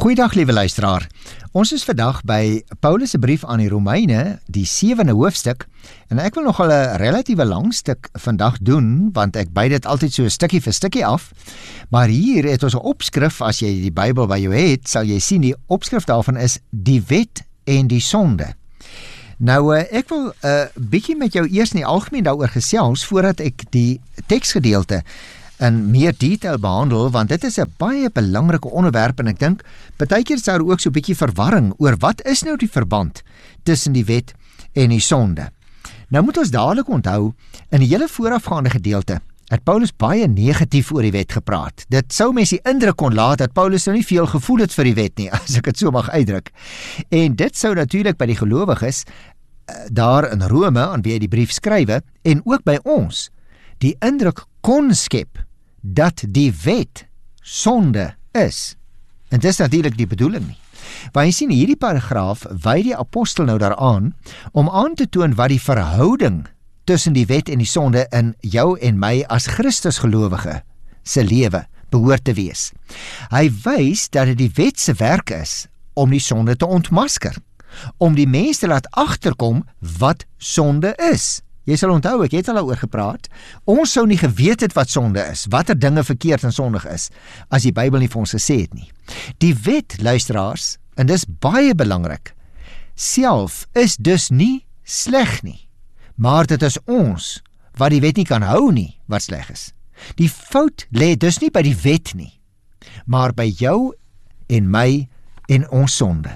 Goeiedag liewe luisteraar. Ons is vandag by Paulus se brief aan die Romeine, die 7de hoofstuk, en ek wil nogal 'n relatiewe lang stuk vandag doen, want ek by dit altyd so stukkie vir stukkie af, maar hier het ons 'n opskrif. As jy die Bybel by jou het, sal jy sien die opskrif daarvan is die wet en die sonde. Nou, ek wil 'n bietjie met jou eers in die algemeen daaroor gesels, voordat ek die teksgedeelte in meer detail behandel, want dit is 'n baie belangrike onderwerp, en ek dink, partykeer is daar ook so 'n bietjie verwarring oor wat is nou die verband tussen die wet en die sonde. Nou moet ons dadelik onthou, in die hele voorafgaande gedeelte, het Paulus baie negatief oor die wet gepraat. Dit sou mens die indruk kon laat, dat Paulus nou nie veel gevoel het vir die wet nie, as ek het so mag uitdruk. En dit sou natuurlik by die gelowiges, daar in Rome, aan wie hy die brief skrywe, en ook by ons, die indruk kon skep, dat die wet sonde is. En dis natuurlik die bedoeling nie. Want jy sien, hierdie paragraaf wy die apostel nou daaraan, om aan te toon wat die verhouding tussen die wet en die sonde in jou en my as Christusgelowige se lewe behoort te wees. Hy wys dat dit die wet se werk is om die sonde te ontmasker, om die mens te laat agterkom wat sonde is. Jy sal onthou, ek het al daaroor gepraat, ons sou nie geweet het wat sonde is, watter dinge verkeerd en sondig is, as die Bybel nie vir ons gesê het nie. Die wet, luisteraars, en dis baie belangrik, self is dus nie sleg nie, maar dit is ons, wat die wet nie kan hou nie, wat sleg is. Die fout lê dus nie by die wet nie, maar by jou en my en ons sonde.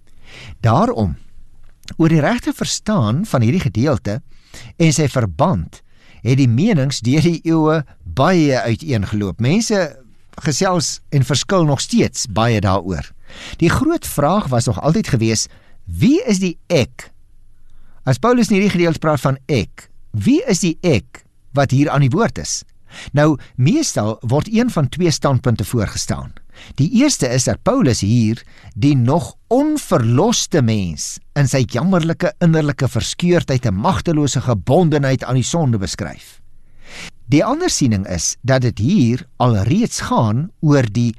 Daarom, oor die regte verstaan van hierdie gedeelte en sy verband, het die menings deur die eeue baie uiteengeloop. Mense gesels en verskil nog steeds baie daaroor. Die groot vraag was nog altyd gewees, wie is die ek? As Paulus in hierdie gedeelte praat van ek, wie is die ek wat hier aan die woord is? Nou, meestal word een van twee standpunte voorgestaan. Die eerste is dat Paulus hier die nog onverloste mens in sy jammerlike innerlike verskeurdheid en magtelose gebondenheid aan die sonde beskryf. Die ander siening is dat dit hier alreeds gaan oor die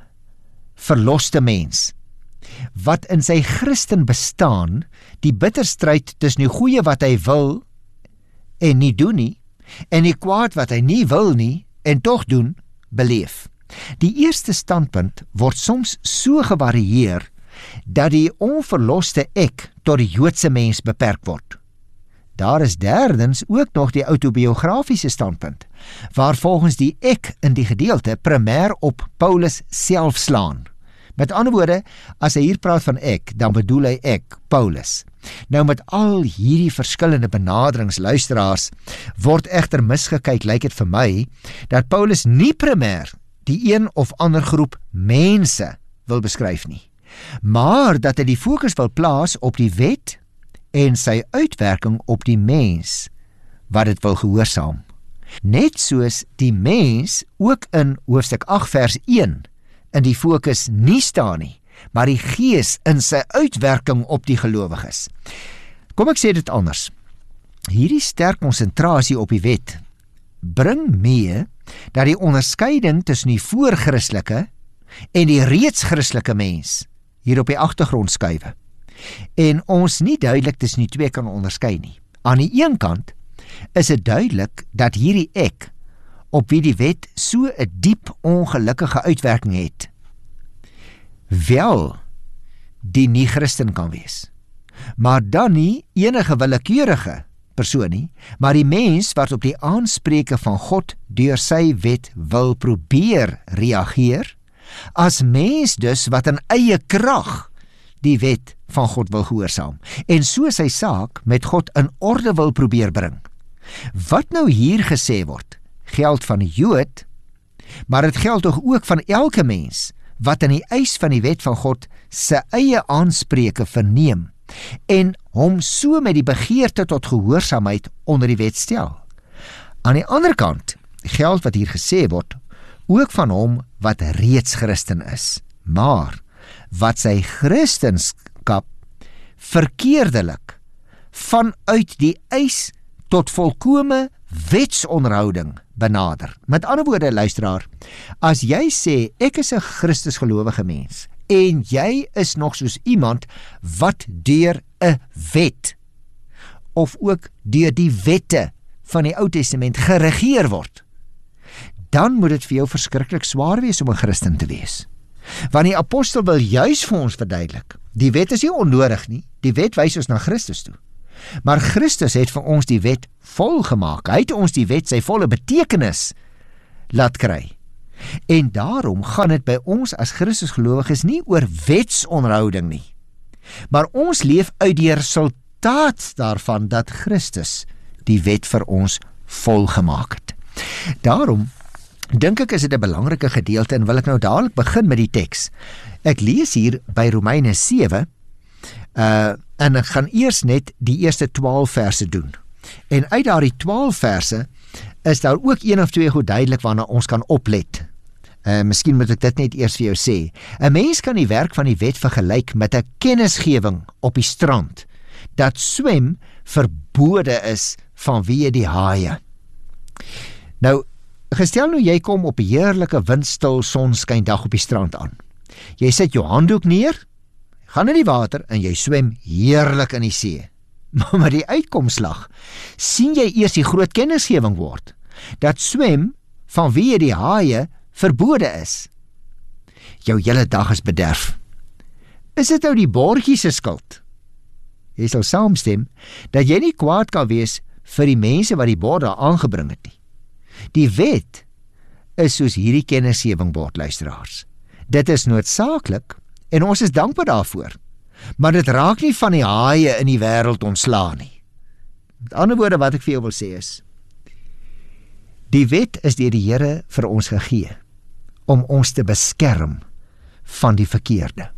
verloste mens, wat in sy Christen bestaan die bitterstryd tussen die goeie wat hy wil en nie doen nie, en die kwaad wat hy nie wil nie en tog doen, beleef. Die eerste standpunt word soms so gevarieer dat die onverloste ek tot die Joodse mens beperk word. Daar is derdens ook nog die autobiografiese standpunt, waar volgens die ek in die gedeelte primêr op Paulus self slaan. Met ander woorde, as hy hier praat van ek, dan bedoel hy ek, Paulus. Nou met al hierdie verskillende benaderings, luisteraars, word egter misgekyk, lyk dit vir my, dat Paulus nie primêr die een of ander groep mense wil beskryf nie, maar dat hy die fokus wil plaas op die wet en sy uitwerking op die mens, wat dit wil gehoorsaam. Net soos die mens ook in hoofstuk 8 vers 1 in die fokus nie staan nie, maar die Gees in sy uitwerking op die gelowiges. Kom ek sê dit anders. Hierdie sterk konsentrasie op die wet bring mee dat die onderskeiding tussen die voorchristelike en die reeds christelike mens hier op die agtergrond skuiwe, en ons nie duidelik tussen die twee kan onderskei nie. Aan die een kant is dit duidelik dat hierdie ek, op wie die wet so 'n diep ongelukkige uitwerking het, wel die nie-Christen kan wees, maar dan nie enige willekeurige persoon nie, maar die mens wat op die aanspreke van God deur sy wet wil probeer reageer, as mens dus wat in eie krag die wet van God wil gehoorsaam, en so sy saak met God in orde wil probeer bring. Wat nou hier gesê word, geld van die Jood, maar dit geld tog ook van elke mens, wat in die eis van die wet van God sy eie aanspreke verneem, en hom so met die begeerte tot gehoorsaamheid onder die wet stel. Aan die ander kant geld wat hier gesê word, ook van hom wat reeds Christen is, maar wat sy Christenskap verkeerdelik vanuit die eis tot volkome wetsonderhouding benader. Met ander woorde, luisteraar, as jy sê, ek is 'n Christusgelowige mens, en jy is nog soos iemand wat deur 'n wet of ook deur die wette van die Ou Testament geregeer word, dan moet dit vir jou verskriklik swaar wees om 'n Christen te wees. Want die apostel wil juis vir ons verduidelik, die wet is nie onnodig nie, die wet wys ons na Christus toe. Maar Christus het vir ons die wet volgemaak, hy het ons die wet sy volle betekenis laat kry. En daarom gaan dit by ons as Christus gelowiges nie oor wetsonderhouding nie, maar ons leef uit die resultaat daarvan dat Christus die wet vir ons volgemaak het. Daarom dink ek is dit 'n belangrike gedeelte en wil ek nou dadelik begin met die teks. Ek lees hier by Romeine 7 en ek gaan eers net die eerste 12 verse doen. En uit daardie 12 verse is daar ook een of twee goed duidelik waarna ons kan oplet. Miskien moet ek dit net eers vir jou sê. 'n Mens kan die werk van die wet vergelyk met 'n kennisgewing op die strand, dat swem verbode is vanweë die haie. Nou, gestel nou jy kom op 'n heerlike windstil sonskyn dag op die strand aan. Jy sit jou handdoek neer, gaan in die water en jy swem heerlik in die see. Maar met die uitkomslag sien jy eers die groot kennisgewing word, dat swem vanweë die haie verbode is. Jou hele dag is bederf. Is dit nou die bordjie se skuld? Jy sal saamstem dat jy nie kwaad kan wees vir die mense wat die bord daar aangebring het nie. Die wet is soos hierdie kennisgewing bord, luisteraars. Dit is noodsaaklik en ons is dankbaar daarvoor, maar dit raak nie van die haie in die wêreld ontslaan nie. Met ander woorde wat ek vir jou wil sê is, die wet is deur die Here vir ons gegee om ons te beskerm van die verkeerde.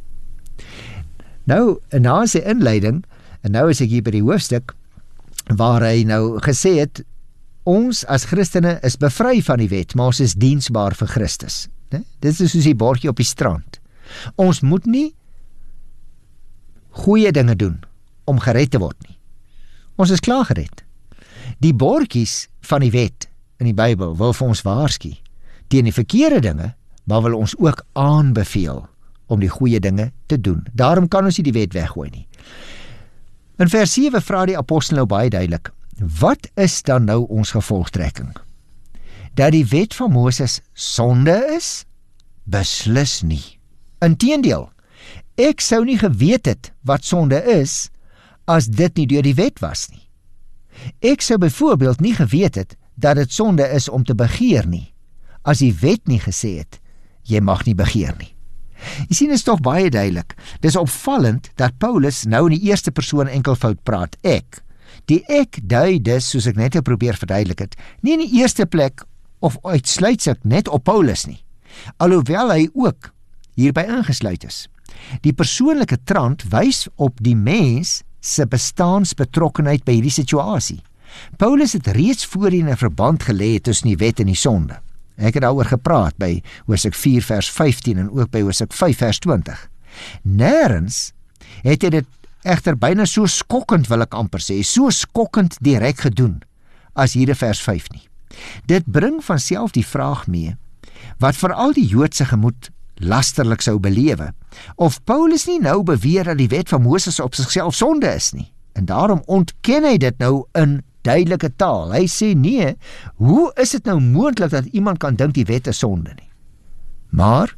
Nou, na sy inleiding, en nou is ek hier by die hoofstuk, waar hy nou gesê het, ons as Christene is bevry van die wet, maar ons is diensbaar vir Christus. Dit is soos die bordjie op die strand. Ons moet nie goeie dinge doen om gered te word nie. Ons is klaar gered. Die bordjies van die wet in die Bybel wil vir ons waarsku teen die verkeerde dinge, maar wil ons ook aanbeveel om die goeie dinge te doen. Daarom kan ons nie die wet weggooi nie. In vers 7 vra die apostel nou baie duidelik, wat is dan nou ons gevolgtrekking? Dat die wet van Moses sonde is? Beslis nie. Inteendeel, ek sou nie geweet het wat sonde is, as dit nie deur die wet was nie. Ek sou byvoorbeeld nie geweet het, dat dit sonde is om te begeer nie, as die wet nie gesê het, jy mag nie begeer nie. Jy sien, is tog baie duidelik. Dis opvallend dat Paulus nou in die eerste persoon enkelvoud praat, ek. Die ek dui dus, soos ek net probeer verduidelik het, nie in die eerste plek of uitsluitlik net op Paulus nie, alhoewel hy ook hierby ingesluit is. Die persoonlike trant wys op die mens se bestaansbetrokkenheid by hierdie situasie. Paulus het reeds voorheen 'n verband gelê tussen die wet en die sonde. Ek het daaroor gepraat by Hoofstuk 4 vers 15 en ook by Hoofstuk 5 vers 20. Nêrens het hy dit egter byna so skokkend, wil ek amper sê, so skokkend direk gedoen as hier in vers 5 nie. Dit bring vanself die vraag mee, wat veral die Joodse gemoed lasterlik sou belewe, of Paulus nie nou beweer dat die wet van Moses op sigself sonde is nie, en daarom ontken hy dit nou in duidelike taal. Hy sê nee, hoe is dit nou moontlik dat iemand kan dink die wet is sonde nie? Maar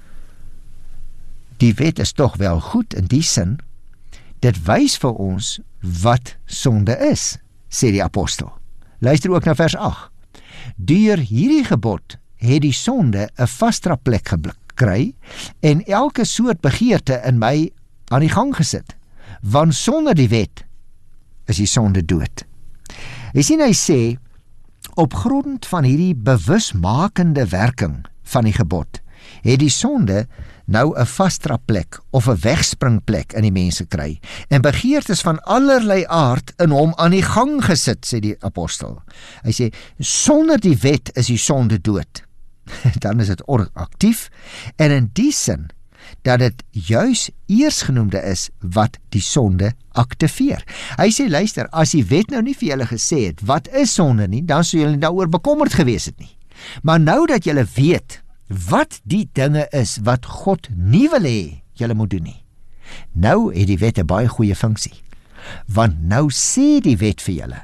die wet is tog wel goed in die sin, dit wys vir ons wat sonde is, sê die apostel. Luister ook na vers 8. Deur hierdie gebod het die sonde 'n vasdra plek gekry en elke soort begeerte in my aan die gang gesit, want sonder die wet is die sonde dood. Jy sien, hy sê, op grond van hierdie bewusmakende werking van die gebod, het die sonde nou 'n vasdra plek of 'n wegspringplek in die mens gekry en begeertes van allerlei aard in hom aan die gang gesit, sê die apostel. Hy sê, sonder die wet is die sonde dood. Dan is dit aktief en in die sin dat dit juis eersgenoemde is wat die sonde aktiveer. Hy sê, luister, as die wet nou nie vir julle gesê het, wat is sonde nie, dan sou julle daaroor bekommerd gewees het nie. Maar nou dat julle weet wat die dinge is wat God nie wil hê julle moet doen nie. Nou het die wet 'n baie goeie funksie, want nou sê die wet vir julle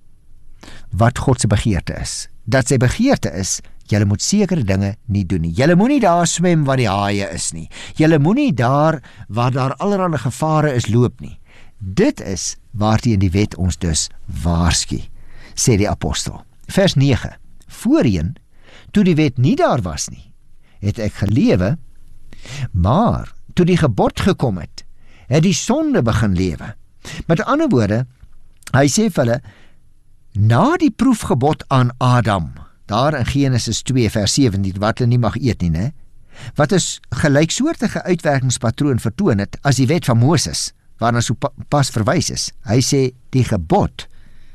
wat God se begeerte is. Dat sy begeerte is, julle moet sekere dinge nie doen nie. Julle moenie daar swem waar die haie is nie. Julle moenie daar waar daar allerlei gevare is loop nie. Dit is waarteen die wet ons dus waarsku, sê die apostel. Vers 9. Voorheen, toe die wet nie daar was nie, het ek gelewe, maar toe die gebod gekom het, het die sonde begin lewe. Met ander woorde, hy sê vir hulle, na die proefgebod aan Adam, daar in Genesis 2 vers 17, wat hulle nie mag eet nie, né? Wat is gelyksoortige uitwerkingspatroon vertoon het as die wet van Moses, waarna so pas verwys is. Hy sê, die gebod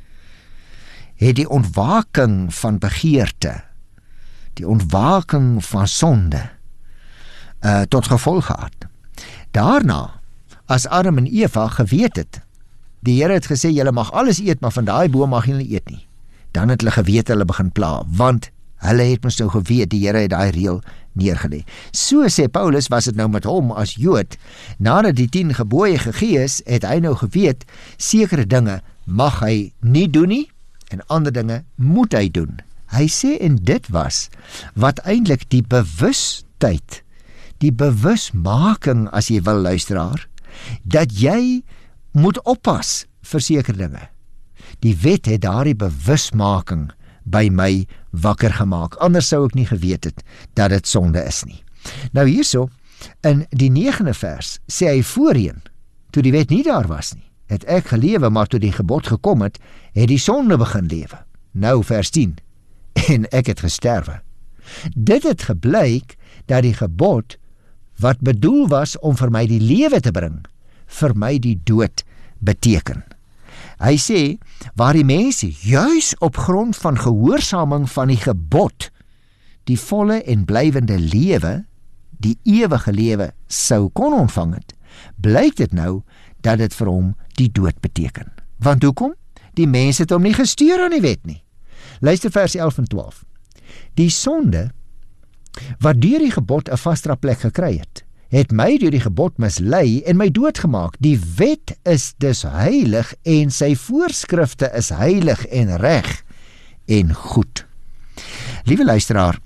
het die ontwaking van begeerte, die ontwaking van sonde, tot gevolg gehad. Daarna, as Adam en Eva geweet het, die Here het gesê, julle mag alles eet, maar van daai boom mag julle nie eet nie. Dan het hulle geweet, hulle begin pla, want hulle het mos nou geweet, die Here het daai reël neergelê. So sê Paulus, was dit nou met hom as Jood, nadat die 10 gebooie gegee is, het hy nou geweet, sekere dinge mag hy nie doen nie, en ander dinge moet hy doen. Hy sê, en dit was, wat eintlik die bewustheid, die bewusmaking, as jy wil luisteraar, dat jy moet oppas vir sekere dinge. Die wet het daardie bewusmaking by my wakker gemaak, anders sou ek nie geweet het, dat dit sonde is nie. Nou hierso, in die 9de vers, sê hy voorheen, toe die wet nie daar was nie, het ek gelewe, maar toe die gebod gekom het, het die sonde begin lewe. Nou vers 10, en ek het gesterwe. Dit het geblyk, dat die gebod, wat bedoel was om vir my die lewe te bring, vir my die dood beteken. Hy sê, waar die mense juis op grond van gehoorsaming van die gebod, die volle en blywende lewe, die ewige lewe sou kon ontvang het, blyk dit nou, dat dit vir hom die dood beteken. Want hoekom? Die mense het hom nie gestuur aan die wet nie. Luister vers 11 en 12. Die sonde, wat deur die gebod 'n vasdra plek gekry het my deur die gebod mislei en my doodgemaak. Die wet is dus heilig en sy voorskrifte is heilig en reg en goed. Liewe luisteraar,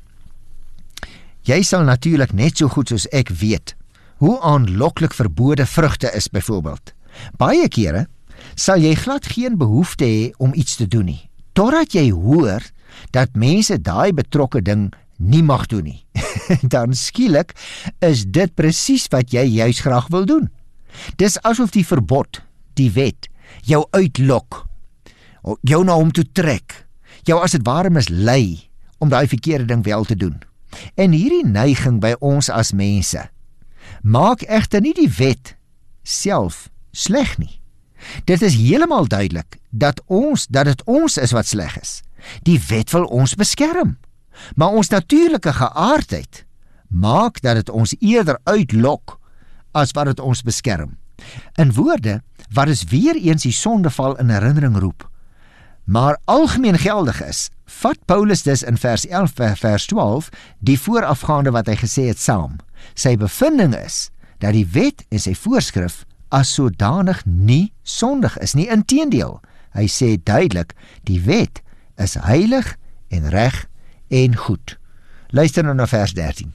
jy sal natuurlik net so goed soos ek weet hoe aanloklik verbode vrugte is byvoorbeeld. Baie kere sal jy glad geen behoefte hê om iets te doen nie, totdat jy hoor dat mense daai betrokke ding nie mag doen nie. Dan skielik is dit presies wat jy juis graag wil doen. Dis asof die verbod, die wet, jou uitlok, jou na hom toe trek, jou as dit ware mislei om daai verkeerde ding wel te doen. En hierdie neiging by ons as mense maak egter nie die wet self sleg nie. Dit is heeltemal duidelik dat dit ons is wat sleg is. Die wet wil ons beskerm, maar ons natuurlike geaardheid maak dat dit ons eerder uitlok as wat dit ons beskerm. In woorde wat is weer eens die sondeval in herinnering roep, maar algemeen geldig is, vat Paulus dus in vers 11 vers 12 die voorafgaande wat hy gesê het saam. Sy bevinding is dat die wet en sy voorskrif as sodanig nie sondig is nie. Inteendeel, hy sê duidelik, die wet is heilig en reg en goed. Luister nou na vers 13.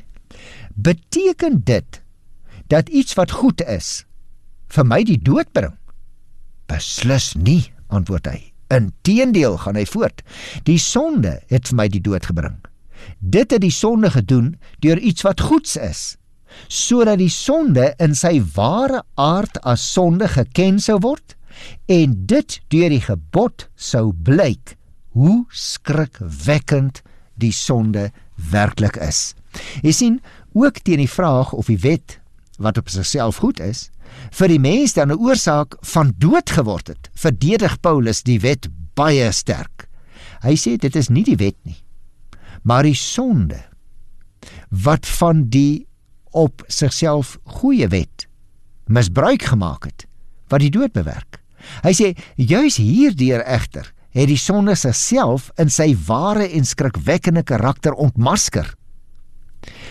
Beteken dit dat iets wat goed is vir my die dood bring? Beslis nie, antwoord hy. Inteendeel, gaan hy voort. Die sonde het vir my die dood gebring. Dit het die sonde gedoen deur iets wat goeds is, sodat die sonde in sy ware aard as sonde geken sou word, en dit deur die gebod sou blyk hoe skrikwekkend die sonde werklik is. Jy sien, ook teen die vraag of die wet, wat op sigself goed is, vir die mens dan 'n oorsaak van dood geword het, verdedig Paulus die wet baie sterk. Hy sê dit is nie die wet nie, maar die sonde, wat van die op sigself goeie wet misbruik gemaak het, wat die dood bewerk. Hy sê, juis hierdeur egter, het die sonde sigself in sy ware en skrikwekkende karakter ontmasker.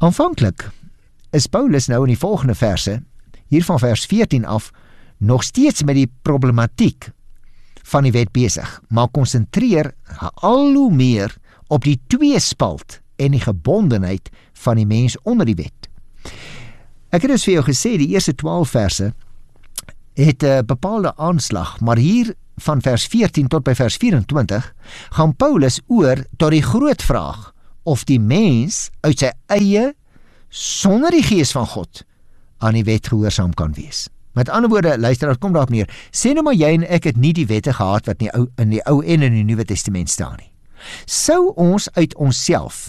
Aanvanklik is Paulus nou in die volgende verse, hier van vers 14 af, nog steeds met die problematiek van die wet besig, maar konsentreer al hoe meer op die tweespalt en die gebondenheid van die mens onder die wet. Ek het dus vir jou gesê, die eerste 12 verse het 'n bepaalde aanslag, maar hier van vers 14 tot by vers 24 gaan Paulus oor tot die groot vraag of die mens uit sy eie, sonder die gees van God, aan die wet gehoorsaam kan wees. Met ander woorde, luister, kom daarop neer, sê nou maar jy en ek het nie die wette gehad wat in die Ou en in die Nuwe Testament staan nie. Sou ons uit onsself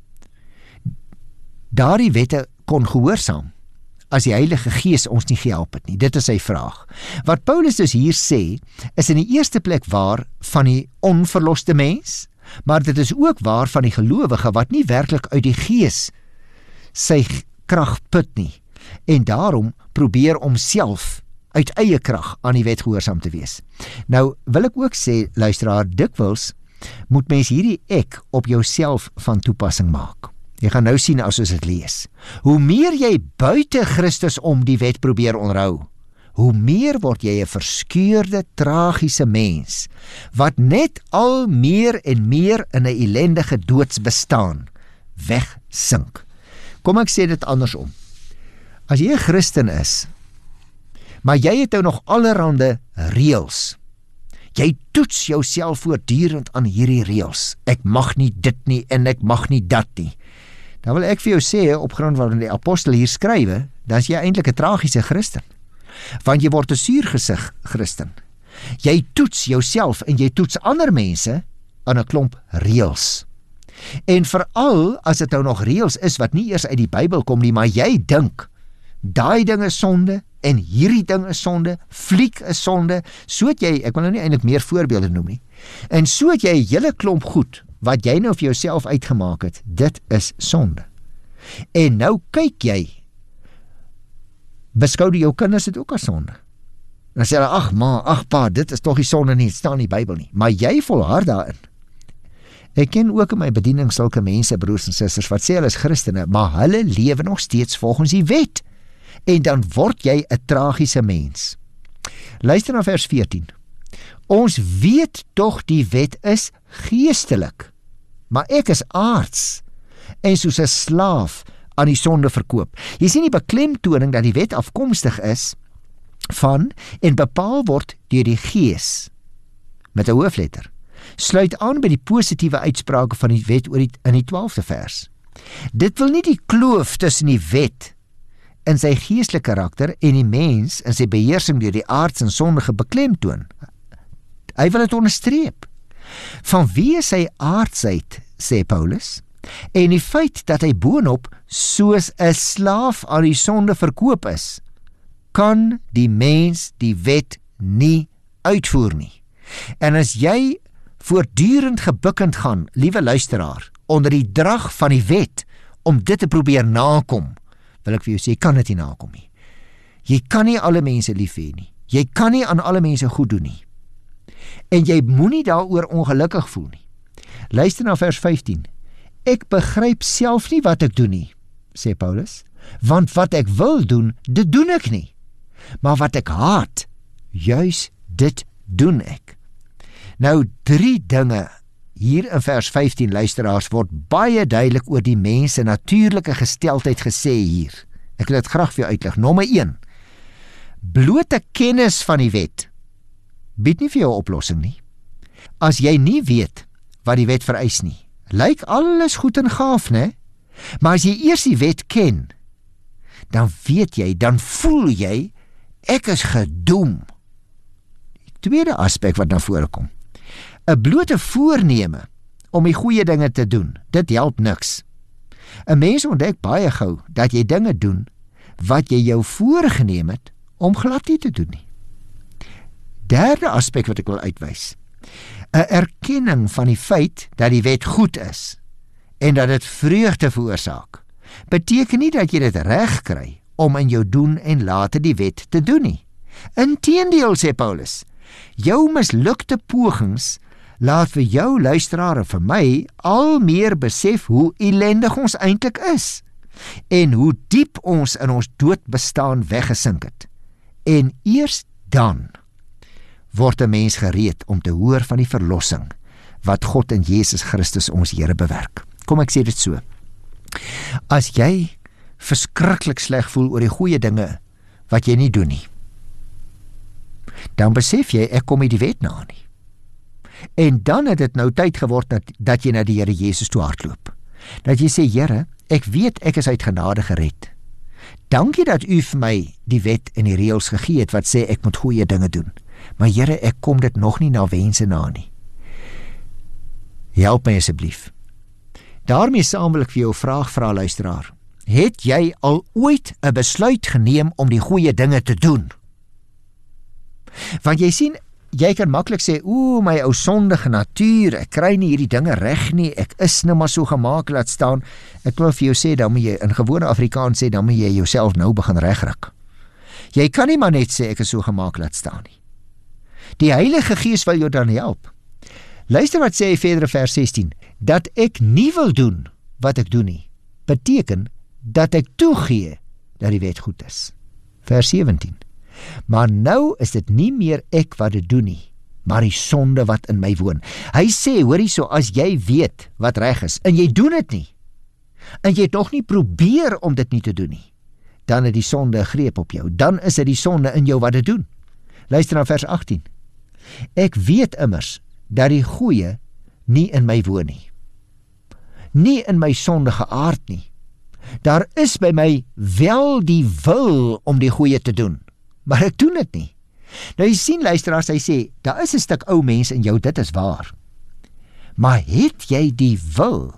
daardie wette kon gehoorsaam, as die Heilige Gees ons nie gehelp het nie? Dit is sy vraag. Wat Paulus dus hier sê, is in die eerste plek waar van die onverloste mens, maar dit is ook waar van die gelowige wat nie werklik uit die Gees sy krag put nie, en daarom probeer om self uit eie krag aan die wet gehoorsaam te wees. Nou wil ek ook sê, luisteraar, dikwels moet mens hierdie ek op jouself van toepassing maak. Jy gaan nou sien as ons dit lees. Hoe meer jy buite Christus om die wet probeer onderhou, hoe meer word jy 'n verskeurde, tragiese mens, wat net al meer en meer in 'n ellendige doodsbestaan wegsink. Kom ek sê dit andersom. As jy 'n Christen is, maar jy het nou nog allerhande reëls, jy toets jouself voortdurend aan hierdie reëls, ek mag nie dit nie en ek mag nie dat nie, dan wil ek vir jou sê, op grond van die apostel hier skrywe, dan is jy eintlik 'n tragiese Christen, want jy word 'n suurgesig Christen. Jy toets jouself en jy toets ander mense aan 'n klomp reëls. En veral as dit nou nog reëls is wat nie eers uit die Bybel kom nie, maar jy dink, daai ding is sonde en hierdie ding is sonde, fliek is sonde, so het jy, ek wil nou nie eintlik meer voorbeelde noem nie, en so het jy 'n hele klomp goed wat jy nou vir jouself uitgemaak het, dit is sonde. En nou kyk jy, beskou jou kinders dit ook as sonde. Dan sê hulle, ag ma, ag pa, dit is tog nie sonde nie, dit staan in die Bybel nie, maar jy volhard daarin. Ek ken ook in my bediening sulke mense, broers en susters, wat sê hulle is Christene, maar hulle lewe nog steeds volgens die wet, en dan word jy 'n tragiese mens. Luister na vers 14. Ons weet tog die wet is geestelik, maar ek is aards, en soos 'n slaaf aan die sonde verkoop. Jy sien die beklemtoning dat die wet afkomstig is van en bepaal word deur die Gees, met 'n hoofletter, sluit aan by die positiewe uitsprake van die wet in die 12de vers. Dit wil nie die kloof tussen die wet in sy geestelike karakter en die mens in sy beheersing deur die aards en sondige beklemtoon. Hy wil dit onderstreep. Vanweë sy aardsheid, sê Paulus, en die feit dat hy boonop soos 'n slaaf aan die sonde verkoop is, kan die mens die wet nie uitvoer nie. En as jy voortdurend gebukkend gaan, liewe luisteraar, onder die drag van die wet, om dit te probeer nakom, wil ek vir jou sê, jy kan dit nie nakom nie. Jy kan nie alle mense lief hê nie. Jy kan nie aan alle mense goed doen nie. En jy moenie daaroor ongelukkig voel nie. Luister na vers 15. Ek begryp self nie wat ek doen nie, sê Paulus, want wat ek wil doen, dit doen ek nie. Maar wat ek haat, juis dit doen ek. Nou 3 dinge hier in vers 15, luisteraars, word baie duidelik oor die mens se natuurlike gesteldheid gesê hier. Ek wil dit graag vir jou uitlig. Nommer 1. Blote kennis van die wet bied nie vir jou 'n oplossing nie. As jy nie weet wat die wet vereis nie, lyk alles goed en gaaf, né? Maar as jy eers die wet ken, dan weet jy, dan voel jy, ek is gedoem. Die tweede aspek wat na vore kom, 'n blote voorneme om die goeie dinge te doen, dit help niks. 'n Mens ontdek baie gou dat jy dinge doen wat jy jou voorgenem het om glad nie te doen nie. Derde aspek wat ek wil uitwys, 'n erkenning van die feit dat die wet goed is en dat dit vreugde veroorsaak, beteken nie dat jy dit reg kry om in jou doen en late die wet te doen nie. Inteendeel, sê Paulus, jou mislukte pogings laat vir jou luisteraar en vir my al meer besef hoe ellendig ons eintlik is. en hoe diep ons in ons doodbestaan weggesink het. En eers dan word 'n mens gereed om te hoor van die verlossing wat God in Jesus Christus ons Here bewerk. Kom ek sê dit so. As jy verskriklik sleg voel oor die goeie dinge wat jy nie doen nie, dan besef jy, ek kom nie die wet na nie. En dan het dit nou tyd geword dat jy na die Here Jesus toe hardloop. Dat jy sê, Here, ek weet ek is uit genade gered. Dankie dat u vir my die wet en die reëls gegee het wat sê ek moet goeie dinge doen. Maar Here, ek kom dit nog nie na wense na nie. Help my asseblief. Daarmee saam wil ek vir jou 'n vraag vra, luisteraar. Het jy al ooit 'n besluit geneem om die goeie dinge te doen? Want jy sien, jy kan maklik sê, my ou sondige natuur, ek kry nie hierdie dinge reg nie, ek is nou maar so gemaak laat staan. Ek wil vir jou sê, dan moet jy in gewone Afrikaans sê, dan moet jy jouself nou begin regryk. Jy kan nie maar net sê, ek is so gemaak laat staan nie. Die Heilige Gees wil jou dan help. Luister wat sê hy verder in vers 16, dat ek nie wil doen wat ek doen nie, beteken dat ek toegee dat die wet goed is. Vers 17, maar nou is dit nie meer ek wat dit doen nie, maar die sonde wat in my woon. Hy sê, hoor hierso, as jy weet wat reg is, en jy doen dit nie, en jy het nog nie probeer om dit nie te doen nie, dan het die sonde 'n greep op jou, dan is dit die sonde in jou wat dit doen. Luister na vers 18, ek weet immers, dat die goeie nie in my woon nie, nie in my sondige aard nie. Daar is by my wel die wil om die goeie te doen, maar ek doen dit nie. Nou jy sien, luisteraars, hy sê, daar is 'n stuk ou mens in jou, dit is waar. Maar het jy die wil?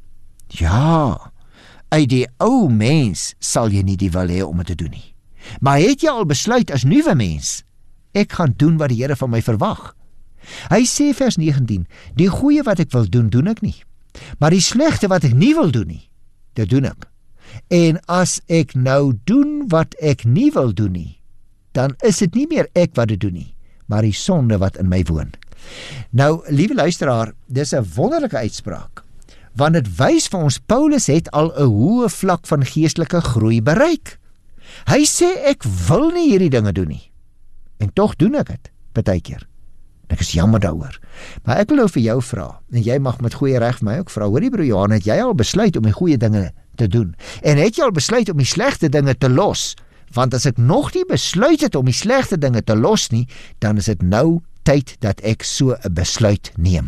Ja, uit die ou mens sal jy nie die wil hê om dit te doen nie. Maar het jy al besluit as nuwe mens, ek gaan doen wat die Here van my verwag? Hy sê vers 19, die goeie wat ek wil doen, doen ek nie. Maar die slegte wat ek nie wil doen nie, dit doen ek. En as ek nou doen wat ek nie wil doen nie, dan is dit nie meer ek wat dit doen nie, maar die sonde wat in my woon. Nou, liewe luisteraar, dis 'n wonderlike uitspraak, want dit wys vir ons, Paulus het al 'n hoë vlak van geestelike groei bereik. Hy sê, ek wil nie hierdie dinge doen nie, en tog doen ek dit, partykeer. Ek is jammer daaroor. Maar ek wil nou vir jou vra, en jy mag met goeie reg vir my ook vra, hoorie broer Johan, het jy al besluit om die goeie dinge te doen? En het jy al besluit om die slegte dinge te los? Want as ek nog nie besluit het om die slegte dinge te los nie, dan is dit nou tyd dat ek so 'n besluit neem.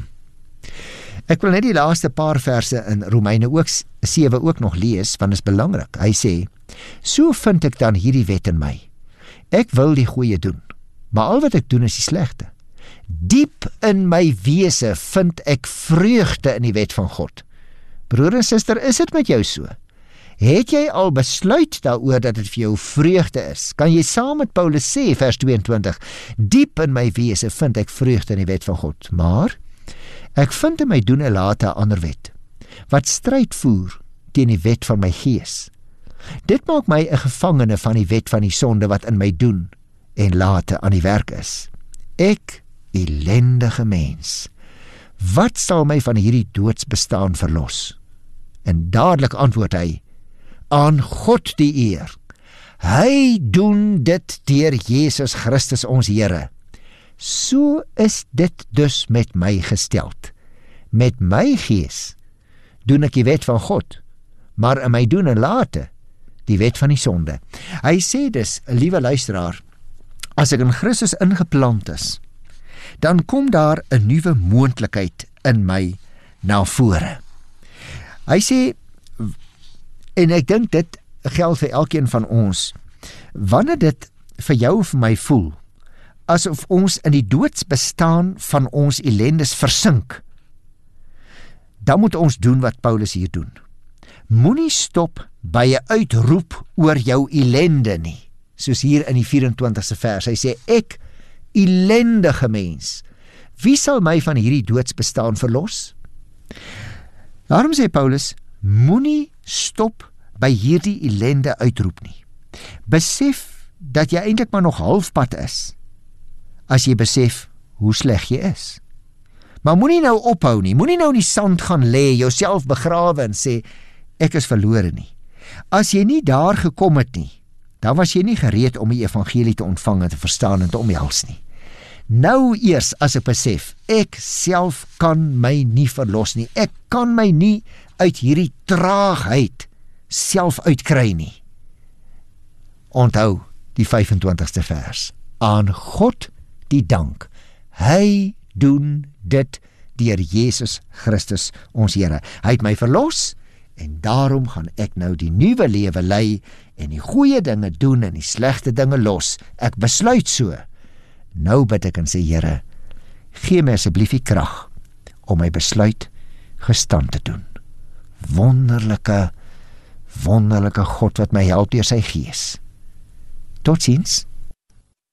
Ek wil net die laaste paar verse in Romeine 7 ook nog lees, want dit is belangrik. Hy sê, so vind ek dan hierdie wet in my. Ek wil die goeie doen, maar al wat ek doen is die slegte. Diep in my wese vind ek vreugde in die wet van God. Broer en suster, is dit met jou so? Het jy al besluit daaroor dat dit vir jou vreugde is? Kan jy saam met Paulus sê, vers 22, diep in my wese vind ek vreugde in die wet van God, maar ek vind in my doen en late 'n ander wet, wat stryd voer teen die wet van my gees. Dit maak my 'n gevangene van die wet van die sonde wat in my doen en late aan die werk is. Ek, elendige mens, wat sal my van hierdie doodsbestaan verlos? En dadelik antwoord hy, aan God die eer. Hy doen dit deur Jesus Christus ons Here. So is dit dus met my gesteld. Met my gees doen ek die wet van God, maar in my doen en late die wet van die sonde. Hy sê dus, liewe luisteraar, as ek in Christus ingeplant is, dan kom daar 'n nuwe moontlikheid in my na vore. Hy sê, en ek dink dit geld vir elkeen van ons, wanneer dit vir jou of vir my voel, asof ons in die doodsbestaan van ons ellendes versink, dan moet ons doen wat Paulus hier doen. Moenie stop by 'n uitroep oor jou ellende nie, soos hier in die 24ste vers. Hy sê, ek, elendige mens, wie sal my van hierdie doodsbestaan verlos? Daarom sê Paulus, moenie stop by hierdie ellende uitroep nie. Besef dat jy eintlik maar nog halfpad is, as jy besef hoe sleg jy is. Maar moenie nou ophou nie, moenie nou in die sand gaan lê, jouself begrawe en sê, ek is verlore nie. As jy nie daar gekom het nie, dan was jy nie gereed om die evangelie te ontvang en te verstaan en te omhels nie. Nou eers as ek besef, ek self kan my nie verlos nie, ek kan my nie uit hierdie traagheid self uitkry nie. Onthou die 25ste vers. Aan God die dank. Hy doen dit deur Jesus Christus ons Here. Hy het my verlos en daarom gaan ek nou die nuwe lewe lei en die goeie dinge doen en die slegte dinge los. Ek besluit so. Nou bid ek en sê, Here, gee my asseblief die krag om my besluit gestand te doen. Wonderlike God wat my help deur sy Gees. Totsiens.